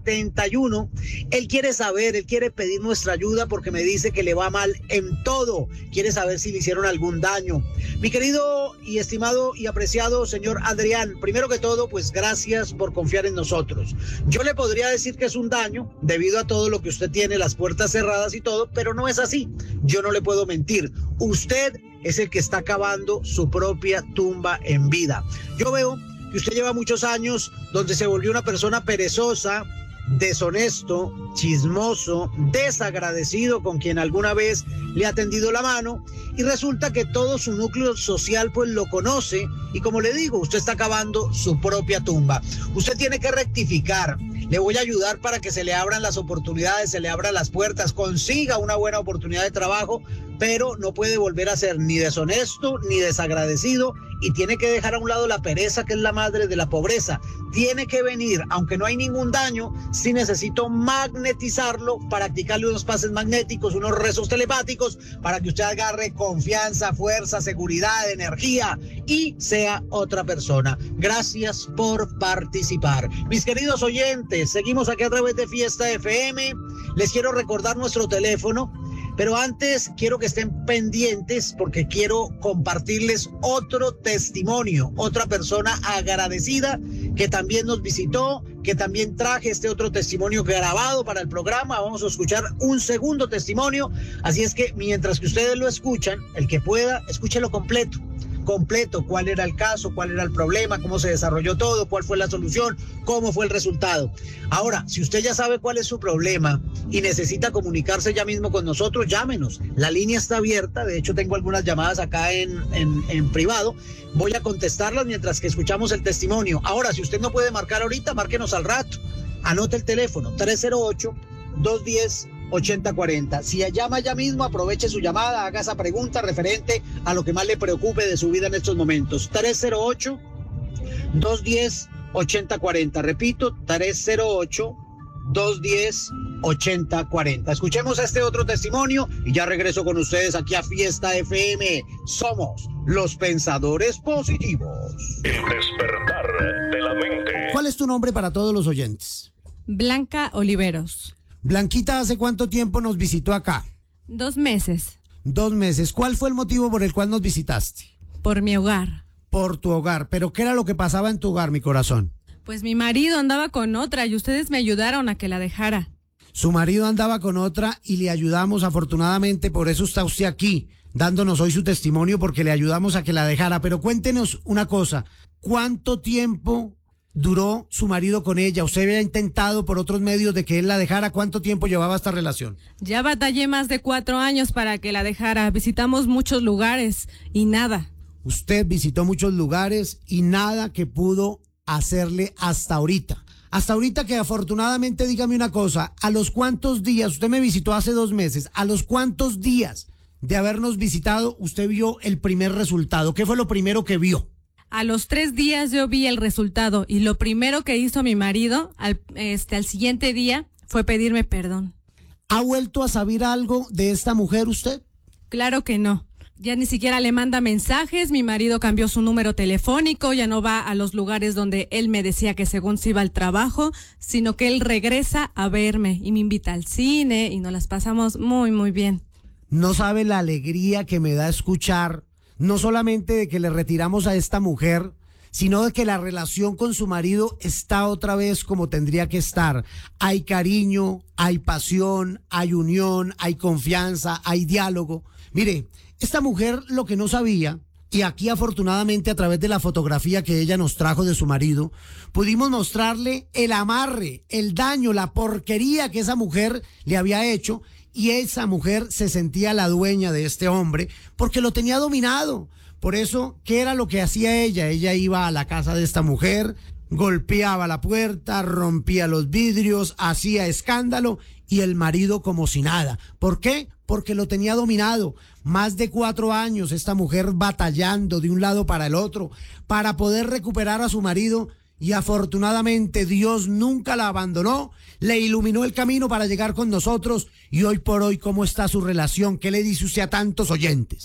71. Él quiere saber, él quiere pedir nuestra ayuda porque me dice que le va mal en todo. Quiere saber si le hicieron algún daño. Mi querido y estimado y apreciado señor Adrián, primero que todo, pues gracias por confiar en nosotros. Yo le podría decir que es un daño debido a todo lo que usted tiene, las puertas cerradas y todo, pero no es así. Yo no le puedo mentir. Usted es el que está cavando su propia tumba en vida. Yo veo que usted lleva muchos años donde se volvió una persona perezosa, deshonesto, chismoso, desagradecido con quien alguna vez le ha tendido la mano, y resulta que todo su núcleo social pues lo conoce, y como le digo, usted está cavando su propia tumba. Usted tiene que rectificar. Le voy a ayudar para que se le abran las oportunidades, se le abran las puertas, consiga una buena oportunidad de trabajo, pero no puede volver a ser ni deshonesto ni desagradecido, y tiene que dejar a un lado la pereza, que es la madre de la pobreza. Tiene que venir, aunque no hay ningún daño, si necesito magnetizarlo, practicarle unos pases magnéticos, unos rezos telepáticos, para que usted agarre confianza, fuerza, seguridad, energía y sea otra persona. Gracias por participar. Mis queridos oyentes, seguimos aquí a través de Fiesta FM. Les quiero recordar nuestro teléfono, pero antes quiero que estén pendientes porque quiero compartirles otro testimonio, otra persona agradecida que también nos visitó, que también traje este otro testimonio grabado para el programa. Vamos a escuchar un segundo testimonio, así es que mientras que ustedes lo escuchan, el que pueda, escúchelo completo, cuál era el caso, cuál era el problema, cómo se desarrolló todo, cuál fue la solución, cómo fue el resultado. Ahora, si usted ya sabe cuál es su problema y necesita comunicarse ya mismo con nosotros, llámenos. La línea está abierta, de hecho tengo algunas llamadas acá en privado. Voy a contestarlas mientras que escuchamos el testimonio. Ahora, si usted no puede marcar ahorita, márquenos al rato. Anote el teléfono, 308-210-8040. Si llama ya mismo, aproveche su llamada, haga esa pregunta referente a lo que más le preocupe de su vida en estos momentos. 308-210-8040. Repito, 308-210-8040. Escuchemos este otro testimonio y ya regreso con ustedes aquí a Fiesta FM. Somos los pensadores positivos. El despertar de la mente. ¿Cuál es tu nombre para todos los oyentes? Blanca Oliveros. Blanquita, ¿hace cuánto tiempo nos visitó acá? 2 meses. 2 meses. ¿Cuál fue el motivo por el cual nos visitaste? Por mi hogar. Por tu hogar. ¿Pero qué era lo que pasaba en tu hogar, mi corazón? Pues mi marido andaba con otra y ustedes me ayudaron a que la dejara. Su marido andaba con otra y le ayudamos, afortunadamente, por eso está usted aquí, dándonos hoy su testimonio, porque le ayudamos a que la dejara. Pero cuéntenos una cosa, ¿cuánto tiempo duró su marido con ella? ¿Usted había intentado por otros medios de que él la dejara? ¿Cuánto tiempo llevaba esta relación? Ya batallé más de 4 años para que la dejara. Visitamos muchos lugares y nada. Usted visitó muchos lugares y nada que pudo hacerle hasta ahorita. Hasta ahorita que afortunadamente, dígame una cosa, ¿a los cuántos días, usted me visitó hace 2 meses, a los cuántos días de habernos visitado usted vio el primer resultado? ¿Qué fue lo primero que vio? A los 3 días yo vi el resultado y lo primero que hizo mi marido al siguiente día fue pedirme perdón. ¿Ha vuelto a saber algo de esta mujer usted? Claro que no. Ya ni siquiera le manda mensajes, mi marido cambió su número telefónico, ya no va a los lugares donde él me decía que según se iba al trabajo, sino que él regresa a verme y me invita al cine y nos las pasamos muy, muy bien. No sabe la alegría que me da escuchar, no solamente de que le retiramos a esta mujer, sino de que la relación con su marido está otra vez como tendría que estar. Hay cariño, hay pasión, hay unión, hay confianza, hay diálogo. Mire, esta mujer lo que no sabía, y aquí afortunadamente a través de la fotografía que ella nos trajo de su marido, pudimos mostrarle el amarre, el daño, la porquería que esa mujer le había hecho, y esa mujer se sentía la dueña de este hombre porque lo tenía dominado. Por eso, ¿qué era lo que hacía ella? Ella iba a la casa de esta mujer, golpeaba la puerta, rompía los vidrios, hacía escándalo y el marido como si nada. ¿Por qué? Porque lo tenía dominado. Más de 4 años esta mujer batallando de un lado para el otro para poder recuperar a su marido, y afortunadamente Dios nunca la abandonó, le iluminó el camino para llegar con nosotros. Y hoy por hoy, ¿cómo está su relación? ¿Qué le dice usted a tantos oyentes?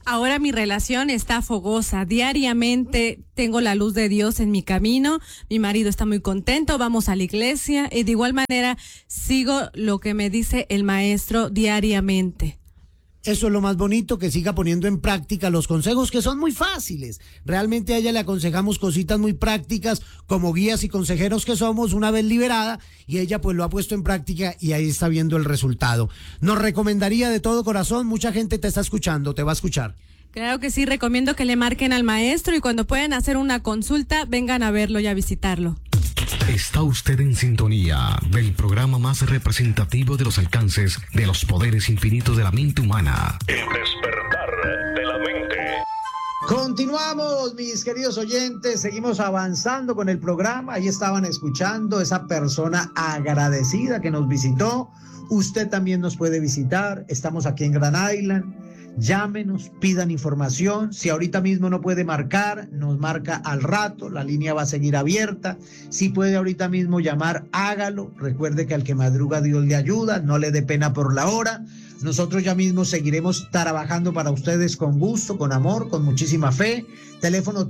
Ahora mi relación está fogosa. Diariamente tengo la luz de Dios en mi camino. Mi marido está muy contento. Vamos a la iglesia. Y de igual manera sigo lo que me dice el maestro diariamente. Eso es lo más bonito, que siga poniendo en práctica los consejos, que son muy fáciles. Realmente a ella le aconsejamos cositas muy prácticas como guías y consejeros que somos una vez liberada, y ella pues lo ha puesto en práctica y ahí está viendo el resultado. Nos recomendaría de todo corazón, mucha gente te está escuchando, te va a escuchar. Claro que sí, recomiendo que le marquen al maestro y cuando puedan hacer una consulta, vengan a verlo y a visitarlo. Está usted en sintonía del programa más representativo de los alcances de los poderes infinitos de la mente humana. El despertar de la mente. Continuamos, mis queridos oyentes, seguimos avanzando con el programa. Ahí estaban escuchando esa persona agradecida que nos visitó. Usted también nos puede visitar, estamos aquí en Grand Island. Llámenos, pidan información. Si ahorita mismo no puede marcar, nos marca al rato, la línea va a seguir abierta. Si puede ahorita mismo llamar, hágalo. Recuerde que al que madruga Dios le ayuda, no le dé pena por la hora. Nosotros ya mismo seguiremos trabajando para ustedes con gusto, con amor, con muchísima fe. Teléfono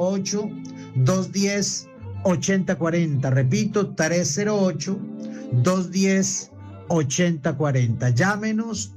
308-210-8040. Repito, 308-210-8040. Llámenos,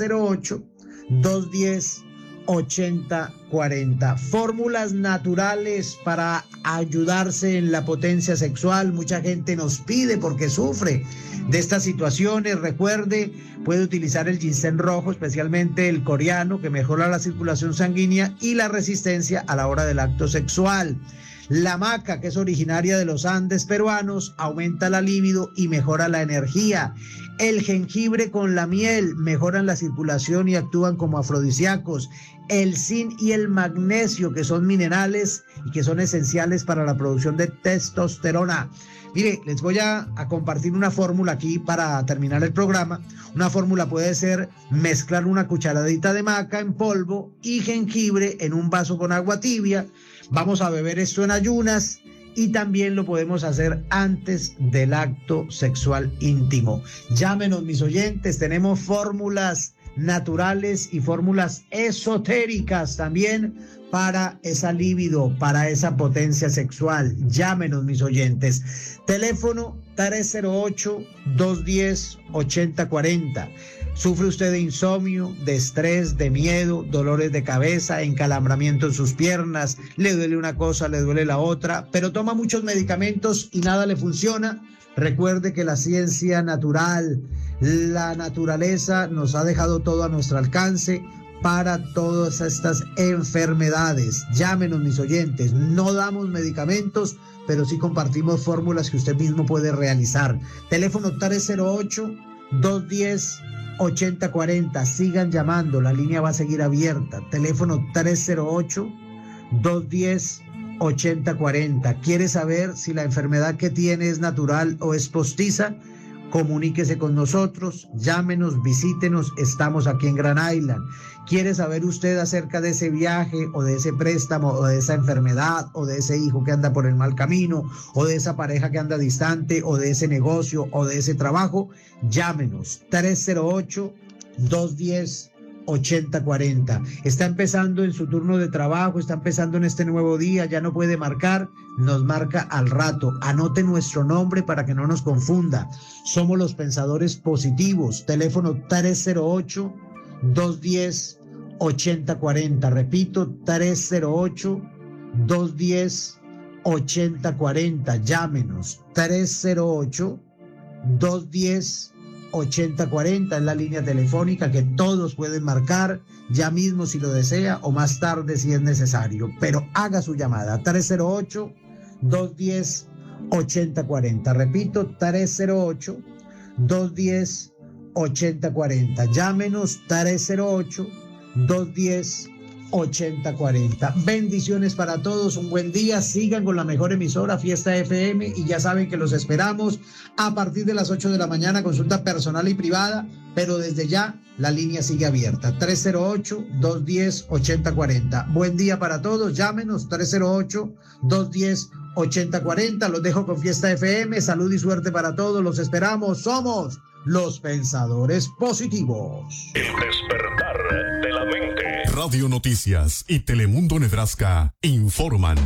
308-210-8040. Fórmulas naturales para ayudarse en la potencia sexual. Mucha gente nos pide porque sufre de estas situaciones. Recuerde, puede utilizar el ginseng rojo, especialmente el coreano, que mejora la circulación sanguínea y la resistencia a la hora del acto sexual. La maca, que es originaria de los Andes peruanos, aumenta la libido y mejora la energía. El jengibre con la miel mejoran la circulación y actúan como afrodisíacos. El zinc y el magnesio, que son minerales y que son esenciales para la producción de testosterona. Mire, les voy a compartir una fórmula aquí para terminar el programa. Una fórmula puede ser mezclar una cucharadita de maca en polvo y jengibre en un vaso con agua tibia. Vamos a beber esto en ayunas y también lo podemos hacer antes del acto sexual íntimo. Llámenos, mis oyentes, tenemos fórmulas naturales y fórmulas esotéricas también para esa libido, para esa potencia sexual. Llámenos, mis oyentes. Teléfono 308-210-8040. ¿Sufre usted de insomnio, de estrés, de miedo, dolores de cabeza, encalambramiento en sus piernas? Le duele una cosa, le duele la otra, pero toma muchos medicamentos y nada le funciona. Recuerde que la ciencia natural, la naturaleza nos ha dejado todo a nuestro alcance para todas estas enfermedades. Llámenos, mis oyentes. No damos medicamentos, pero sí compartimos fórmulas que usted mismo puede realizar. Teléfono 308-210-8040. Sigan llamando, la línea va a seguir abierta. Teléfono 308-210-8040. ¿Quiere saber si la enfermedad que tiene es natural o es postiza? Comuníquese con nosotros, llámenos, visítenos, estamos aquí en Grand Island. ¿Quiere saber usted acerca de ese viaje o de ese préstamo o de esa enfermedad o de ese hijo que anda por el mal camino o de esa pareja que anda distante o de ese negocio o de ese trabajo? Llámenos, 308-210-8040. Está empezando en su turno de trabajo, está empezando en este nuevo día, ya no puede marcar, nos marca al rato. Anote nuestro nombre para que no nos confunda. Somos los pensadores positivos. Teléfono 308-210-8040. Repito, 308-210-8040. Llámenos, 308-210-8040 es la línea telefónica que todos pueden marcar ya mismo si lo desea o más tarde si es necesario, pero haga su llamada. 308-210-8040. Repito, 308-210-8040. Llámenos, 308-210-8040. Bendiciones para todos, un buen día. Sigan con la mejor emisora, Fiesta FM, y ya saben que los esperamos a partir de las 8 de la mañana, consulta personal y privada, pero desde ya la línea sigue abierta. 308-210-8040. Buen día para todos, llámenos, 308-210-8040. Los dejo con Fiesta FM, salud y suerte para todos, los esperamos, somos los pensadores positivos. El despertar de la mente. Radio Noticias y Telemundo Nebraska informan.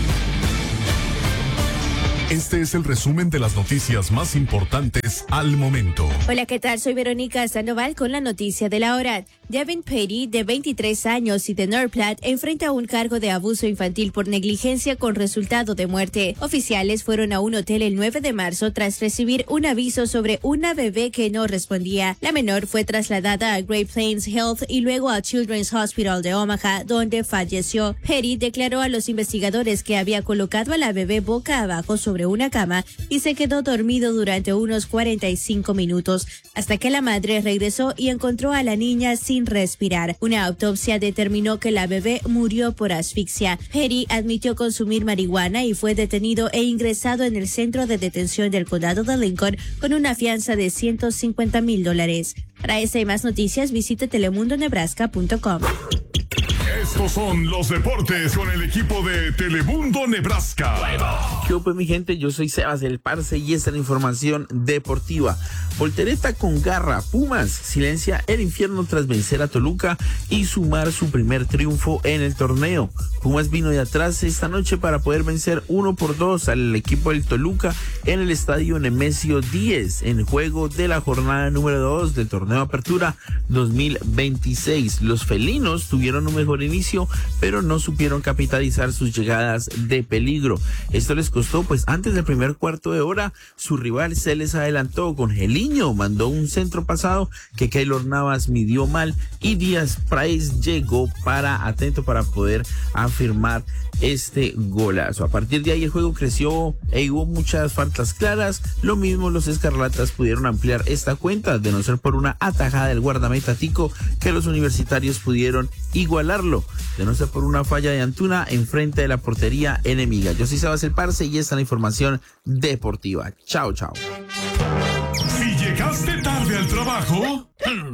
Este es el resumen de las noticias más importantes al momento. Hola, ¿qué tal? Soy Verónica Sandoval con la noticia de la hora. Devin Petty, de 23 años y de North Platte, enfrenta un cargo de abuso infantil por negligencia con resultado de muerte. Oficiales fueron a un hotel el 9 de marzo tras recibir un aviso sobre una bebé que no respondía. La menor fue trasladada a Great Plains Health y luego a Children's Hospital de Omaha, donde falleció. Petty declaró a los investigadores que había colocado a la bebé boca abajo sobre una cama y se quedó dormido durante unos 45 minutos hasta que la madre regresó y encontró a la niña sin respirar. Una autopsia determinó que la bebé murió por asfixia. Petty admitió consumir marihuana y fue detenido e ingresado en el centro de detención del condado de Lincoln con una fianza de $150,000. Para esta y más noticias visite telemundonebraska.com. Estos son los deportes con el equipo de Telemundo Nebraska. ¿Qué pues, mi gente? Yo soy Sebas del Parce y esta es la información deportiva. Voltereta con garra. Pumas silencia el infierno tras vencer a Toluca y sumar su primer triunfo en el torneo. Pumas vino de atrás esta noche para poder vencer 1-2 al equipo del Toluca en el estadio Nemesio 10 en juego de la jornada número 2 del torneo Apertura 2026. Los felinos tuvieron un mejor inicio, pero no supieron capitalizar sus llegadas de peligro. Esto les costó, pues antes del primer cuarto de hora, su rival se les adelantó con Geliño, mandó un centro pasado que Keylor Navas midió mal y Díaz Price llegó atento para poder afirmar este golazo. A partir de ahí el juego creció e hubo muchas faltas claras. Lo mismo los escarlatas pudieron ampliar esta cuenta, de no ser por una atajada del guardameta Tico, que los universitarios pudieron igualarlo, de no ser por una falla de Antuna enfrente de la portería enemiga. Yo soy Sebas el Parce y esta es la información deportiva. Chao, chao. Si llegaste tarde al trabajo,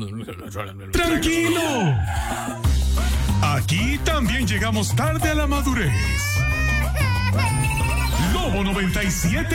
tranquilo. Aquí también llegamos tarde a la madurez. Lobo 97